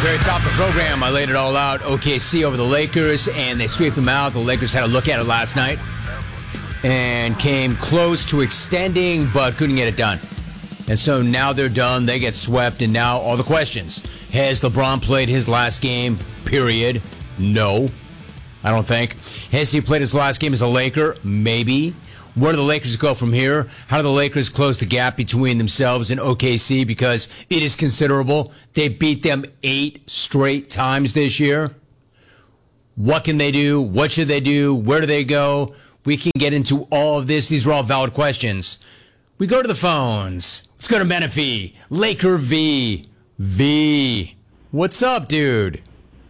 Very top of the program, I laid it all out. OKC over the Lakers, and they sweep them out. The Lakers had a look at it last night and came close to extending, but couldn't get it done. And so now they're done. They get swept, and now all the questions. Has LeBron played his last game, period? No, I don't think. Has he played his last game as a Laker? Maybe. Where do the Lakers go from here? How do the Lakers close the gap between themselves and OKC? Because it is considerable. They beat them 8 straight times this year. What can they do? What should they do? Where do they go? We can get into all of this. These are all valid questions. We go to the phones. Let's go to Menifee. Laker V. V. What's up, dude?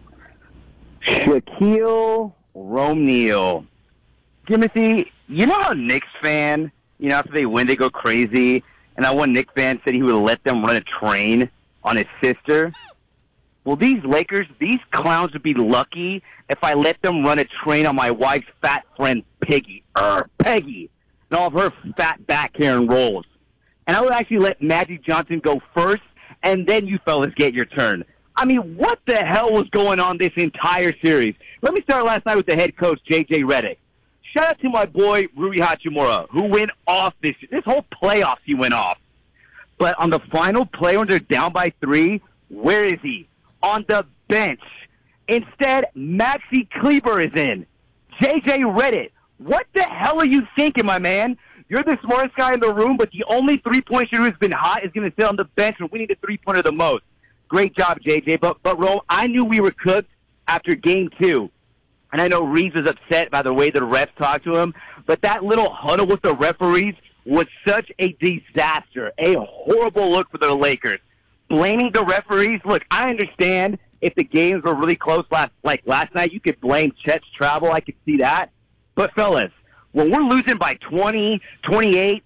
Shaquille O'Neal. Timothy, you know how Knicks fan, after they win, they go crazy, and that one Knicks fan said he would let them run a train on his sister? Well, these Lakers, these clowns would be lucky if I let them run a train on my wife's fat friend, Peggy, and all of her fat back hair and rolls. And I would actually let Magic Johnson go first, and then you fellas get your turn. I mean, what the hell was going on this entire series? Let me start last night with the head coach, J.J. Redick. Shout out to my boy, Rui Hachimura, who went off this whole playoffs. He went off. But on the final play when they're down by 3, where is he? On the bench. Instead, Maxi Kleber is in. J.J. Redick, what the hell are you thinking, my man? You're the smartest guy in the room, but the only three-point shooter who's been hot is going to sit on the bench when we need a three-pointer the most. Great job, J.J. But Rome, I knew we were cooked after Game 2. And I know Reeves was upset by the way the refs talked to him, but that little huddle with the referees was such a disaster, a horrible look for the Lakers. Blaming the referees, look, I understand if the games were really close last night, you could blame Chet's travel. I could see that. But, fellas, when we're losing by 20, 28,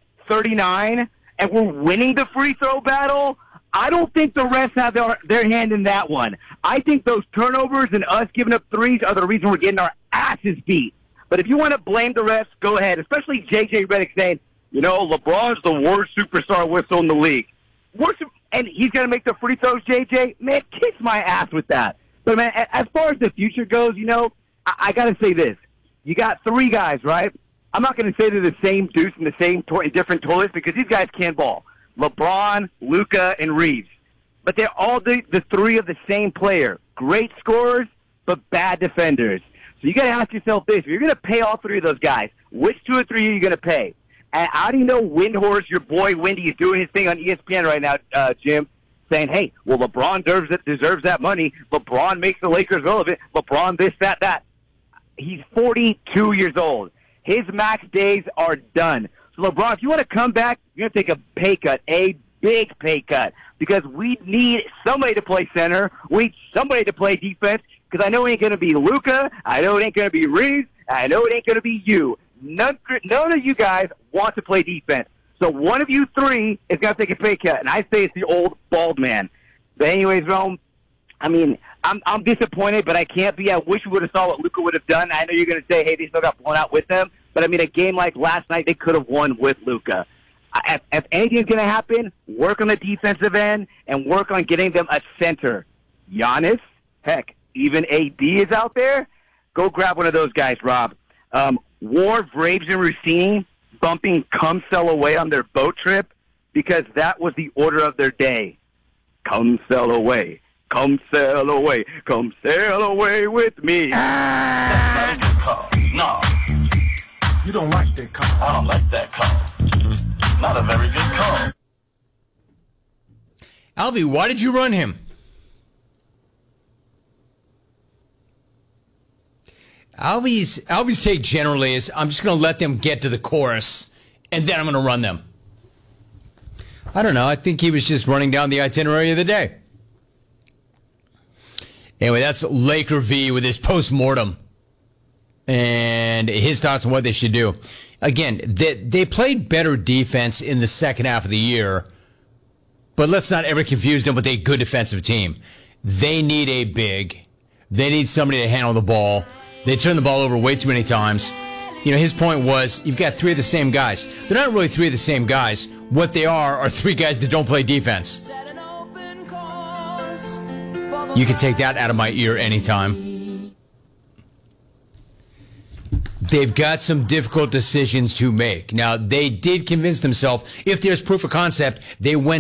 39, and we're winning the free throw battle, I don't think the refs have their hand in that one. I think those turnovers and us giving up threes are the reason we're getting our asses beat. But if you want to blame the refs, go ahead, especially J.J. Redick saying, LeBron's the worst superstar whistle in the league. And he's going to make the free throws, J.J.? Man, kiss my ass with that. But, man, as far as the future goes, I got to say this. You got 3 guys, right? I'm not going to say they're the same deuce in the same in different toilets because these guys can't ball. LeBron, Luka, and Reeves. But they're all the 3 of the same player. Great scorers, but bad defenders. So you got to ask yourself this. If you're going to pay all 3 of those guys, which 2 or 3 are you going to pay? And how do you know Windhorse, your boy Wendy, is doing his thing on ESPN right now, Jim, saying, hey, well, LeBron deserves that money. LeBron makes the Lakers relevant. LeBron this, that. He's 42 years old. His max days are done. So, LeBron, if you want to come back, you're going to take a pay cut, a big pay cut, because we need somebody to play center. We need somebody to play defense, because I know it ain't going to be Luka. I know it ain't going to be Reeves. I know it ain't going to be you. None of you guys want to play defense. So one of you 3 is going to take a pay cut, and I say it's the old bald man. But anyways, Rome, I mean, I'm disappointed, but I can't be. I wish we would have saw what Luka would have done. I know you're going to say, hey, they still got blown out with them. But, I mean, a game like last night, they could have won with Luka. If anything's going to happen, work on the defensive end and work on getting them a center. Giannis, heck, even AD is out there. Go grab one of those guys, Rob. War, Braves, and Rossini bumping Come Sail Away on their boat trip because that was the order of their day. Come sail away. Come sail away. Come sail away with me. That's not a good call. No. You don't like that call. I don't like that call. Not a very good call. Alvy, why did you run him? Alvy's take generally is, I'm just going to let them get to the chorus, and then I'm going to run them. I don't know. I think he was just running down the itinerary of the day. Anyway, that's Laker V with his post-mortem and his thoughts on what they should do. Again, they played better defense in the second half of the year, but let's not ever confuse them with a good defensive team. They need a big. They need somebody to handle the ball. They turn the ball over way too many times. His point was, you've got 3 of the same guys. They're not really 3 of the same guys. What they are 3 guys that don't play defense. You can take that out of my ear anytime. They've got some difficult decisions to make. Now, they did convince themselves, if there's proof of concept, they went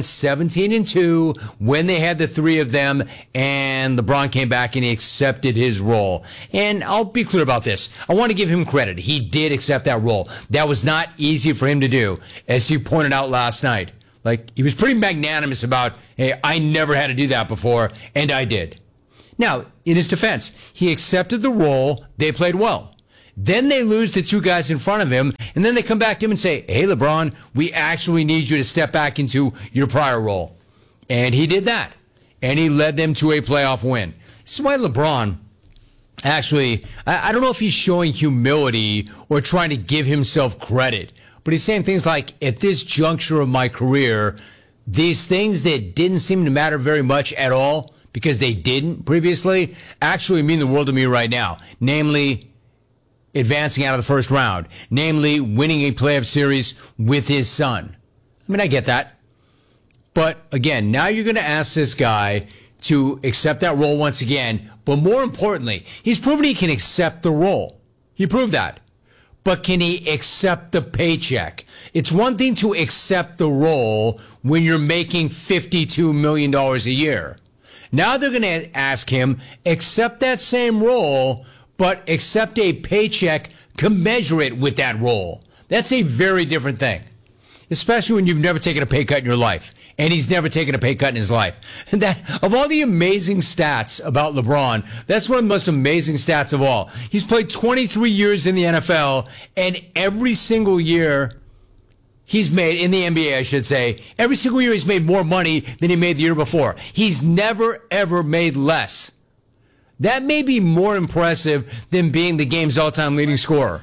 17-2 when they had the three of them, and LeBron came back and he accepted his role. And I'll be clear about this. I want to give him credit. He did accept that role. That was not easy for him to do, as he pointed out last night. Like, he was pretty magnanimous about, hey, I never had to do that before, and I did. Now, in his defense, he accepted the role. They played well. Then they lose the two guys in front of him, and then they come back to him and say, hey, LeBron, we actually need you to step back into your prior role. And he did that, and he led them to a playoff win. This is why LeBron, actually, I don't know if he's showing humility or trying to give himself credit, but he's saying things like, at this juncture of my career, these things that didn't seem to matter very much at all, because they didn't previously, actually mean the world to me right now. Namely, advancing out of the first round, namely winning a playoff series with his son. I mean, I get that. But again, now you're going to ask this guy to accept that role once again. But more importantly, he's proven he can accept the role. He proved that. But can he accept the paycheck? It's one thing to accept the role when you're making $52 million a year. Now they're going to ask him, accept that same role, but accept a paycheck commensurate with that role. That's a very different thing, especially when you've never taken a pay cut in your life, and he's never taken a pay cut in his life. And that, of all the amazing stats about LeBron, that's one of the most amazing stats of all. He's played 23 years in the NFL, and every single year he's made, in the NBA, I should say, every single year he's made more money than he made the year before. He's never, ever made less. That may be more impressive than being the game's all-time leading scorer.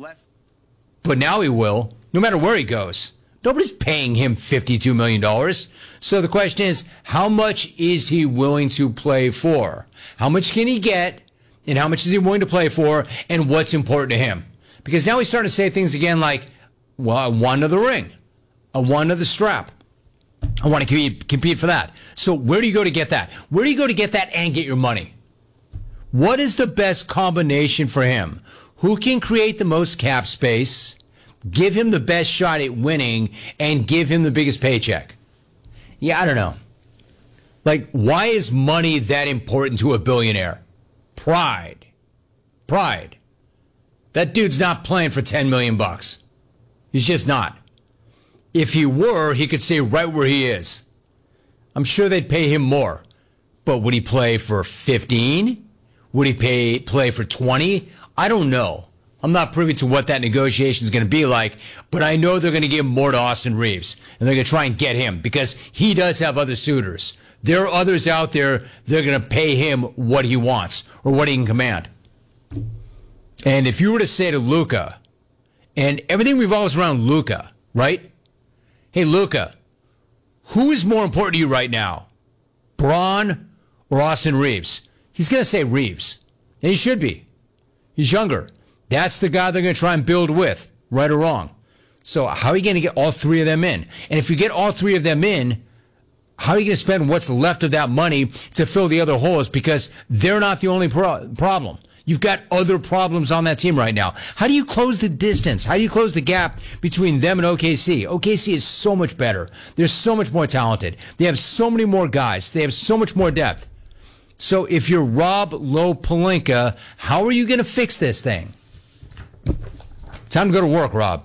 But now he will, no matter where he goes. Nobody's paying him $52 million. So the question is, how much is he willing to play for? How much can he get, and how much is he willing to play for, and what's important to him? Because now he's starting to say things again like, well, I want another ring. I want another strap. I want to compete for that. So where do you go to get that? Where do you go to get that and get your money? What is the best combination for him? Who can create the most cap space, give him the best shot at winning, and give him the biggest paycheck? Yeah, I don't know. Like, why is money that important to a billionaire? Pride. Pride. That dude's not playing for $10 million. He's just not. If he were, he could stay right where he is. I'm sure they'd pay him more. But would he play for 15? Would he play for 20? I don't know. I'm not privy to what that negotiation is going to be like, but I know they're going to give more to Austin Reeves, and they're going to try and get him because he does have other suitors. There are others out there that are going to pay him what he wants or what he can command. And if you were to say to Luka, and everything revolves around Luka, right? Hey, Luka, who is more important to you right now? Bron or Austin Reeves? He's going to say Reeves. And he should be. He's younger. That's the guy they're going to try and build with, right or wrong. So how are you going to get all three of them in? And if you get all three of them in, how are you going to spend what's left of that money to fill the other holes? Because they're not the only problem. You've got other problems on that team right now. How do you close the distance? How do you close the gap between them and OKC? OKC is so much better. They're so much more talented. They have so many more guys. They have so much more depth. So if you're Rob Pelinka, how are you going to fix this thing? Time to go to work, Rob.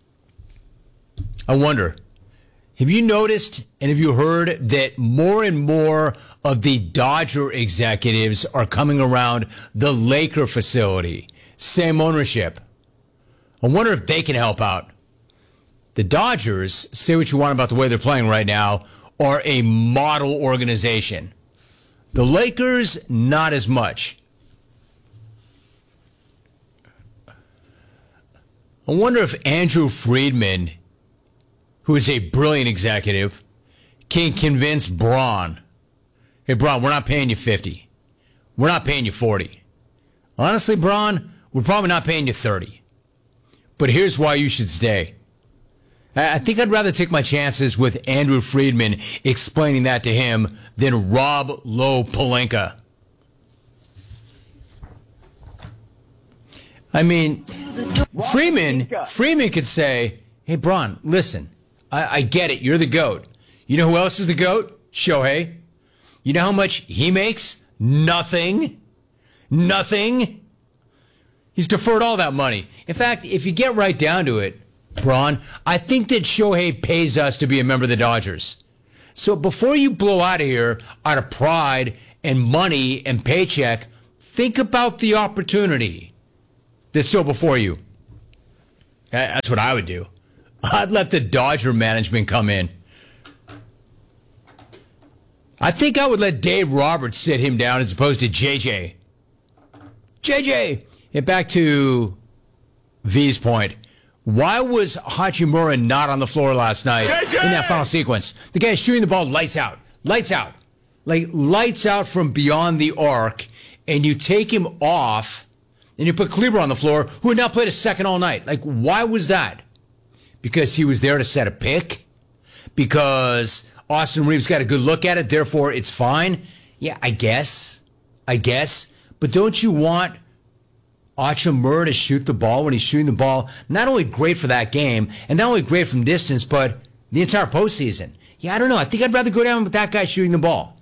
I wonder, have you noticed and have you heard that more and more of the Dodger executives are coming around the Laker facility? Same ownership. I wonder if they can help out. The Dodgers, say what you want about the way they're playing right now, are a model organization. The Lakers, not as much. I wonder if Andrew Friedman, who is a brilliant executive, can convince Bron, hey, Bron, we're not paying you 50. We're not paying you 40. Honestly, Bron, we're probably not paying you 30. But here's why you should stay. I think I'd rather take my chances with Andrew Friedman explaining that to him than Rob Lowe Pelinka. I mean, Freeman could say, hey, Braun, listen, I get it. You're the GOAT. You know who else is the GOAT? Shohei. You know how much he makes? Nothing. He's deferred all that money. In fact, if you get right down to it, Braun, I think that Shohei pays us to be a member of the Dodgers. So before you blow out of here out of pride and money and paycheck, think about the opportunity that's still before you. That's what I would do. I'd let the Dodger management come in. I think I would let Dave Roberts sit him down as opposed to JJ. And back to V's point. Why was Hachimura not on the floor last night in that final sequence? The guy's shooting the ball lights out. Like lights out from beyond the arc, and you take him off, and you put Kleber on the floor, who had not played a second all night. Like, why was that? Because he was there to set a pick? Because Austin Reeves got a good look at it, therefore it's fine? Yeah, I guess. But don't you want Hachimura to shoot the ball when he's shooting the ball? Not only great for that game, and not only great from distance, but the entire postseason. Yeah, I don't know. I think I'd rather go down with that guy shooting the ball.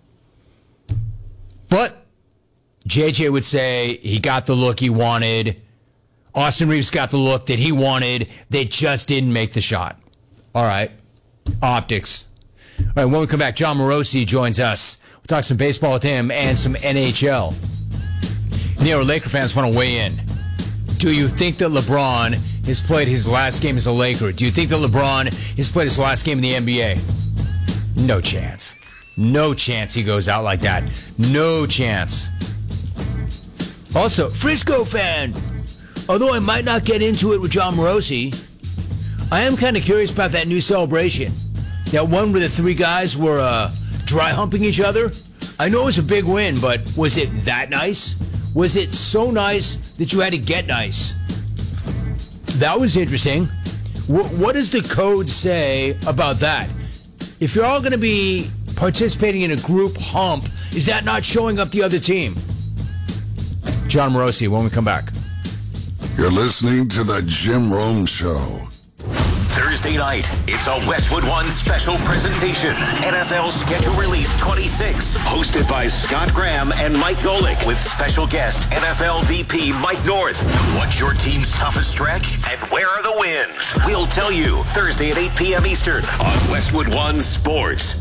But JJ would say he got the look he wanted. Austin Reeves got the look that he wanted. They just didn't make the shot. All right. Optics. All right, when we come back, John Morosi joins us. We'll talk some baseball with him and some NHL. New Laker fans want to weigh in. Do you think that LeBron has played his last game as a Laker? Do you think that LeBron has played his last game in the NBA? No chance. No chance he goes out like that. No chance. Also, Frisco fan. Although I might not get into it with John Morosi, I am kind of curious about that new celebration. That one where the three guys were dry humping each other. I know it was a big win, but was it that nice? Was it so nice that you had to get nice? That was interesting. What does the code say about that? If you're all going to be participating in a group hump, is that not showing up the other team? John Morosi, when we come back. You're listening to The Jim Rome Show. Thursday night, it's a Westwood One special presentation. NFL Schedule Release 26, hosted by Scott Graham and Mike Golick, with special guest NFL VP Mike North. What's your team's toughest stretch, and where are the wins? We'll tell you Thursday at 8 p.m. Eastern on Westwood One Sports.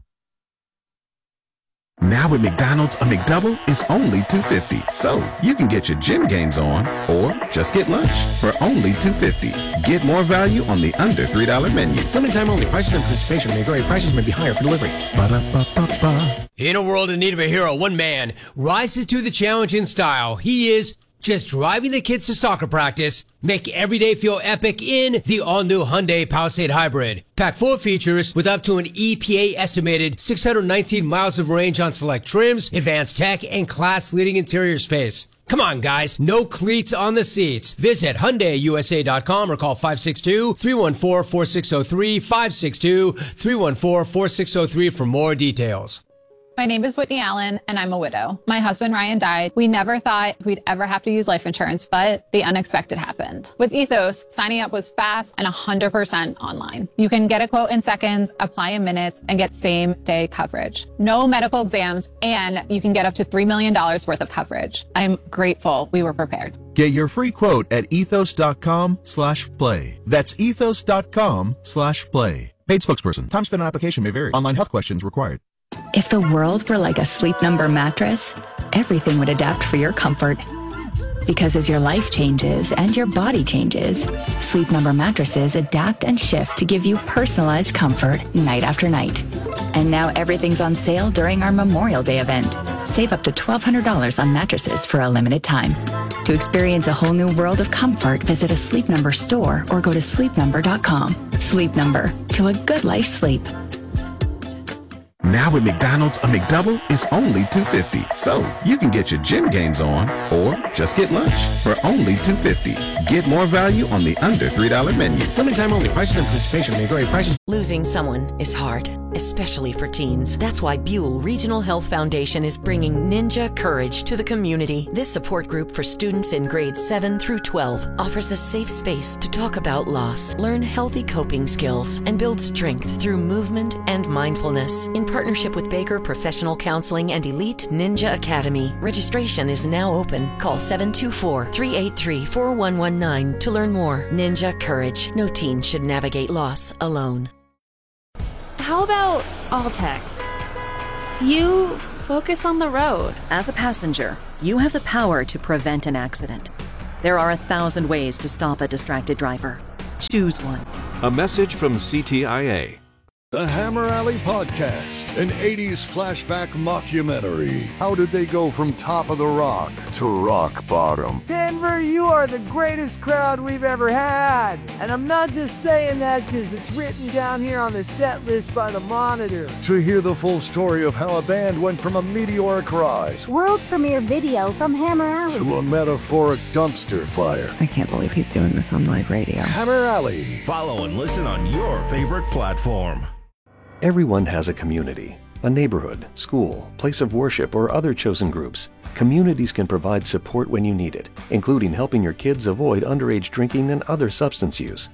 Now at McDonald's, a McDouble is only $2.50. So you can get your gym gains on or just get lunch for only $2.50. Get more value on the under $3 menu. Limited time only. Prices and participation may vary. Prices may be higher for delivery. Ba-da-ba-ba-ba. In a world in need of a hero, one man rises to the challenge in style. He is just driving the kids to soccer practice, make every day feel epic in the all-new Hyundai Palisade Hybrid. Packed full of features with up to an EPA-estimated 619 miles of range on select trims, advanced tech, and class-leading interior space. Come on, guys. No cleats on the seats. Visit HyundaiUSA.com or call 562-314-4603, 562-314-4603 for more details. My name is Whitney Allen, and I'm a widow. My husband, Ryan, died. We never thought we'd ever have to use life insurance, but the unexpected happened. With Ethos, signing up was fast and 100% online. You can get a quote in seconds, apply in minutes, and get same-day coverage. No medical exams, and you can get up to $3 million worth of coverage. I'm grateful we were prepared. Get your free quote at ethos.com/play. That's ethos.com/play. Paid spokesperson. Time spent on application may vary. Online health questions required. If the world were like a Sleep Number mattress, everything would adapt for your comfort. Because as your life changes and your body changes, Sleep Number mattresses adapt and shift to give you personalized comfort night after night. And now everything's on sale during our Memorial Day event. Save up to $1,200 on mattresses for a limited time. To experience a whole new world of comfort, visit a Sleep Number store or go to sleepnumber.com. Sleep Number, to a good life sleep. Now at McDonald's, a McDouble is only $2.50. So you can get your gym gains on or just get lunch for only $2.50. Get more value on the under $3 menu. Limited time only. Prices and participation may vary. Prices. Losing someone is hard, especially for teens. That's why Buell Regional Health Foundation is bringing Ninja Courage to the community. This support group for students in grades 7 through 12 offers a safe space to talk about loss, learn healthy coping skills, and build strength through movement and mindfulness. In partnership with Baker Professional Counseling and Elite Ninja Academy, registration is now open. Call 724-383-4119 to learn more. Ninja Courage. No teen should navigate loss alone. How about all text? You focus on the road. As a passenger, you have the power to prevent an accident. There are 1,000 ways to stop a distracted driver. Choose one. A message from CTIA. The Hammer Alley Podcast, an 80s flashback mockumentary. How did they go from top of the rock to rock bottom? Denver, you are the greatest crowd we've ever had. And I'm not just saying that because it's written down here on the set list by the Monitor. To hear the full story of how a band went from a meteoric rise, world premiere video from Hammer Alley, to a metaphoric dumpster fire. I can't believe he's doing this on live radio. Hammer Alley. Follow and listen on your favorite platform. Everyone has a community, a neighborhood, school, place of worship, or other chosen groups. Communities can provide support when you need it, including helping your kids avoid underage drinking and other substance use.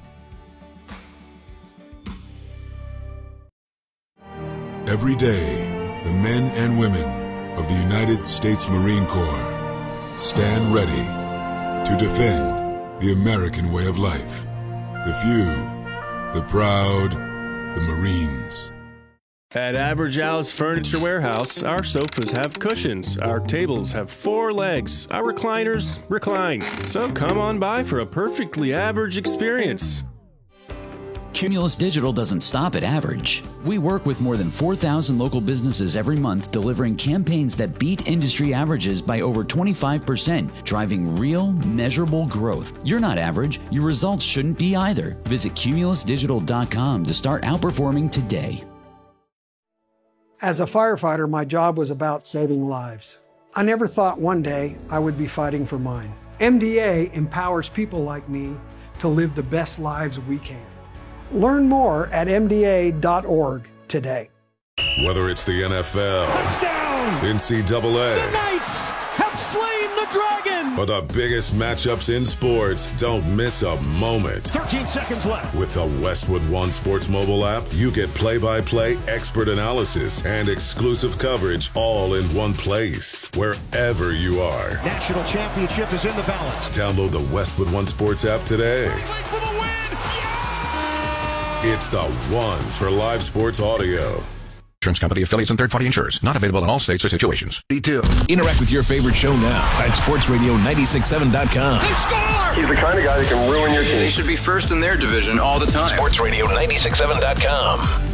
Every day, the men and women of the United States Marine Corps stand ready to defend the American way of life. The few, the proud, the Marines. At Average Al's Furniture Warehouse, our sofas have cushions, our tables have 4 legs, our recliners recline. So come on by for a perfectly average experience. Cumulus Digital doesn't stop at average. We work with more than 4,000 local businesses every month, delivering campaigns that beat industry averages by over 25%, driving real, measurable growth. You're not average. Your results shouldn't be either. Visit cumulusdigital.com to start outperforming today. As a firefighter, my job was about saving lives. I never thought one day I would be fighting for mine. MDA empowers people like me to live the best lives we can. Learn more at MDA.org today. Whether it's the NFL, touchdown, NCAA, the Knights have slain the dragon, or the biggest matchups in sports, don't miss a moment. 13 seconds left. With the Westwood One Sports mobile app, you get play-by-play expert analysis and exclusive coverage all in one place, wherever you are. National championship is in the balance. Download the Westwood One Sports app today. For the win. It's the one for live sports audio. Insurance company, affiliates, and third-party insurers. Not available in all states or situations. B2. Interact with your favorite show now at sportsradio967.com. They score! He's the kind of guy that can ruin your team. They should be first in their division all the time. sportsradio967.com.